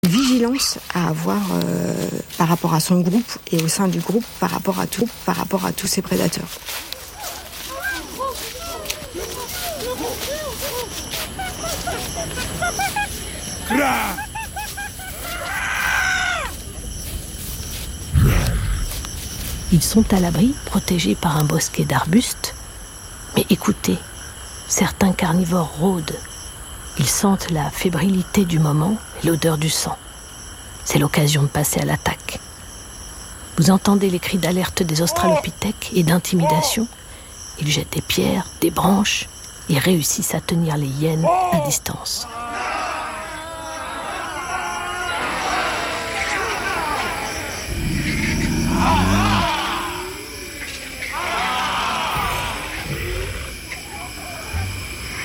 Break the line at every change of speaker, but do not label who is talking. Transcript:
Vigilance à avoir par rapport à son groupe et au sein du groupe par rapport à tous ces prédateurs.
Ils sont à l'abri, protégés par un bosquet d'arbustes. Mais écoutez, certains carnivores rôdent. Ils sentent la fébrilité du moment et l'odeur du sang. C'est l'occasion de passer à l'attaque. Vous entendez les cris d'alerte des australopithèques et d'intimidation. Ils jettent des pierres, des branches et réussissent à tenir les hyènes à distance.